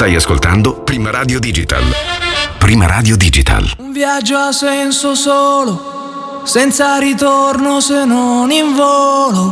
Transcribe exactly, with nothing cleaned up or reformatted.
Stai ascoltando Prima Radio Digital. Prima Radio Digital. Un viaggio ha senso solo, senza ritorno se non in volo.